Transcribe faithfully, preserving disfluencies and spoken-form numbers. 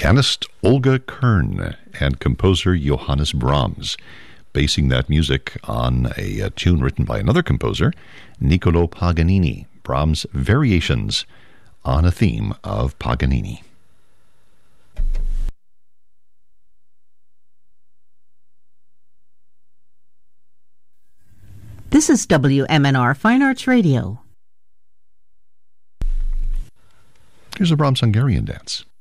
pianist Olga Kern and composer Johannes Brahms, basing that music on a, a tune written by another composer, Niccolò Paganini, Brahms' Variations on a theme of Paganini. This is W M N R Fine Arts Radio. Here's a Brahms Hungarian dance.